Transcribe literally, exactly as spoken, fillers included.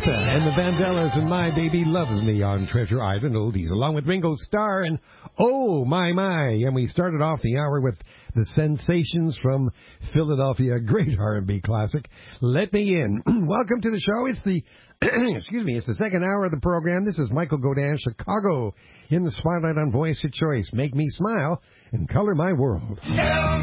Martha and the Vandellas and My Baby Loves Me on Treasure Island Oldies, along with Ringo Starr and Oh My My. And we started off the hour with the Sensations from Philadelphia, great R and B classic, Let Me In. Welcome to the show. It's the excuse me, it's the second hour of the program. This is Michael Godin, Chicago, in the spotlight on Voice of Choice. Make me smile and color my world. Tell